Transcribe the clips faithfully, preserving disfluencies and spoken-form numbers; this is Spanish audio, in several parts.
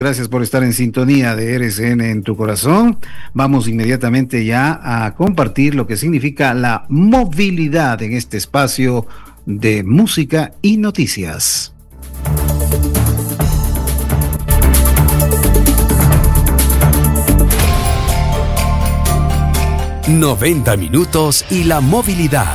Gracias por estar en sintonía de R C N en tu corazón. Vamos inmediatamente ya a compartir lo que significa la movilidad en este espacio de música y noticias. noventa minutos y la movilidad.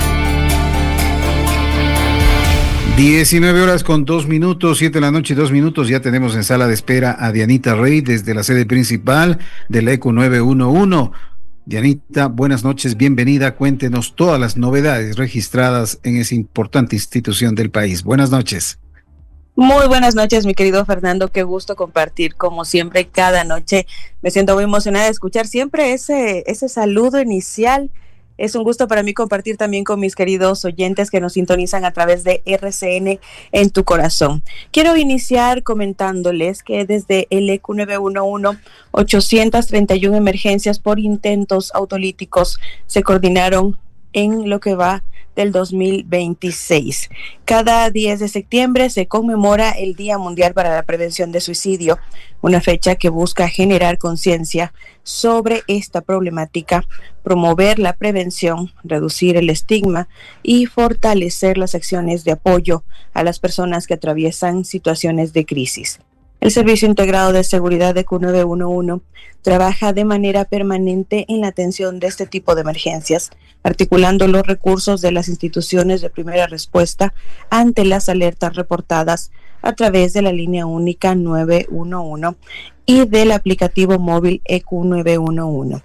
diecinueve horas con dos minutos, siete de la noche y dos minutos. Ya tenemos en sala de espera a Dianita Rey desde la sede principal de la E Q nueve uno uno. Dianita, buenas noches, bienvenida. Cuéntenos todas las novedades registradas en esa importante institución del país. Buenas noches. Muy buenas noches, mi querido Fernando. Qué gusto compartir, como siempre, cada noche. Me siento muy emocionada de escuchar siempre ese, ese saludo inicial. Es un gusto para mí compartir también con mis queridos oyentes que nos sintonizan a través de R C N en tu corazón. Quiero iniciar comentándoles que desde el E Q nueve uno uno, ochocientas treinta y una emergencias por intentos autolíticos se coordinaron en lo que va del dos mil veintiséis. Cada diez de septiembre se conmemora el Día Mundial para la Prevención de Suicidio, una fecha que busca generar conciencia sobre esta problemática, promover la prevención, reducir el estigma y fortalecer las acciones de apoyo a las personas que atraviesan situaciones de crisis. El Servicio Integrado de Seguridad de E Q nueve uno uno trabaja de manera permanente en la atención de este tipo de emergencias, articulando los recursos de las instituciones de primera respuesta ante las alertas reportadas a través de la línea única nueve uno uno y del aplicativo móvil E Q nueve uno uno.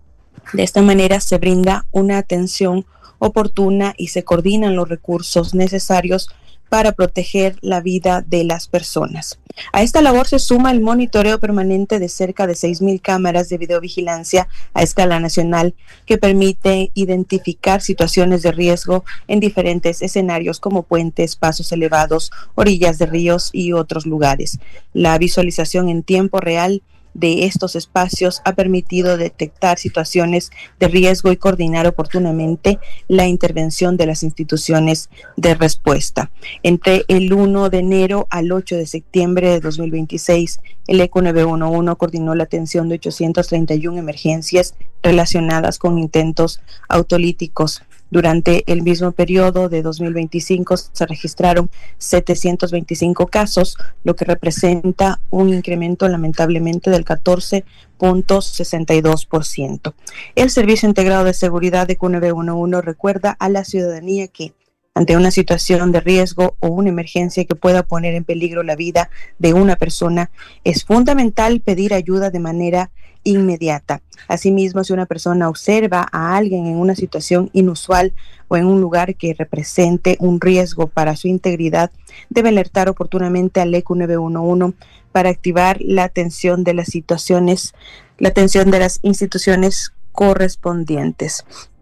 De esta manera se brinda una atención oportuna y se coordinan los recursos necesarios para proteger la vida de las personas. A esta labor se suma el monitoreo permanente de cerca de seis mil cámaras de videovigilancia a escala nacional que permite identificar situaciones de riesgo en diferentes escenarios como puentes, pasos elevados, orillas de ríos y otros lugares. La visualización en tiempo real de estos espacios ha permitido detectar situaciones de riesgo y coordinar oportunamente la intervención de las instituciones de respuesta. Entre el primero de enero al ocho de septiembre de dos mil veintiséis, el E Q nueve uno uno coordinó la atención de ochocientas treinta y una emergencias relacionadas con intentos autolíticos. Durante el mismo periodo de dos mil veinticinco se registraron setecientos veinticinco casos, lo que representa un incremento lamentablemente del catorce punto sesenta y dos por ciento. El Servicio Integrado de Seguridad de E Q nueve uno uno recuerda a la ciudadanía que ante una situación de riesgo o una emergencia que pueda poner en peligro la vida de una persona, es fundamental pedir ayuda de manera inmediata. Asimismo, si una persona observa a alguien en una situación inusual o en un lugar que represente un riesgo para su integridad, debe alertar oportunamente al E Q nueve uno uno para activar la atención de las situaciones, la atención de las instituciones correspondientes.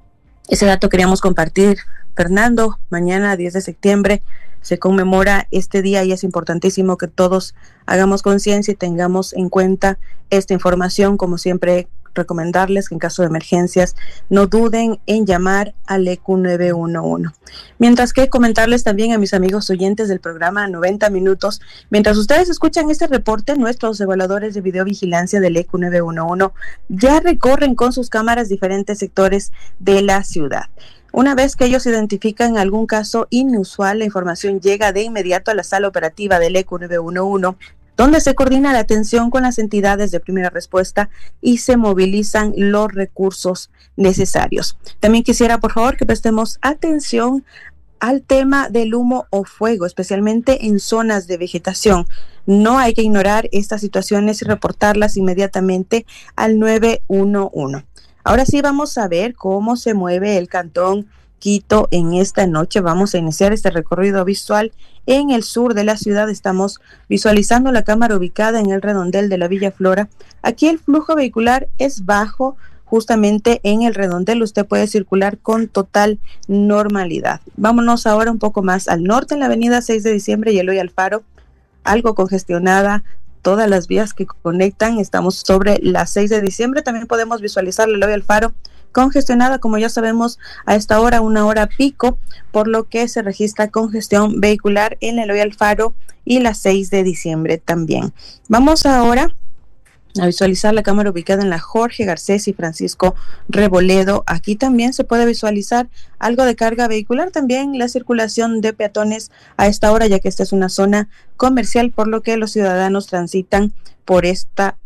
Ese dato queríamos compartir, Fernando. Mañana, diez de septiembre, se conmemora este día y es importantísimo que todos hagamos conciencia y tengamos en cuenta esta información. Como siempre, recomendarles que en caso de emergencias no duden en llamar al E Q nueve uno uno. Mientras que comentarles también a mis amigos oyentes del programa noventa minutos, mientras ustedes escuchan este reporte, nuestros evaluadores de videovigilancia del E Q nueve uno uno ya recorren con sus cámaras diferentes sectores de la ciudad. Una vez que ellos identifican algún caso inusual, la información llega de inmediato a la sala operativa del E Q nueve uno uno, donde se coordina la atención con las entidades de primera respuesta y se movilizan los recursos necesarios. También quisiera, por favor, que prestemos atención al tema del humo o fuego, especialmente en zonas de vegetación. No hay que ignorar estas situaciones y reportarlas inmediatamente al nueve uno uno. Ahora sí vamos a ver cómo se mueve el Cantón Quito en esta noche. Vamos a iniciar este recorrido visual en el sur de la ciudad. Estamos visualizando la cámara ubicada en el redondel de la Villa Flora. Aquí el flujo vehicular es bajo, justamente en el redondel usted puede circular con total normalidad. Vámonos ahora un poco más al norte en la avenida seis de diciembre y Eloy Alfaro, algo congestionada todas las vías que conectan. Estamos sobre las seis de diciembre. También podemos visualizar el Eloy Alfaro congestionada, como ya sabemos, a esta hora, una hora pico, por lo que se registra congestión vehicular en el Eloy Alfaro y la seis de diciembre también. Vamos ahora a visualizar la cámara ubicada en la Jorge Garcés y Francisco Reboledo. Aquí también se puede visualizar algo de carga vehicular, también la circulación de peatones a esta hora, ya que esta es una zona comercial, por lo que los ciudadanos transitan por esta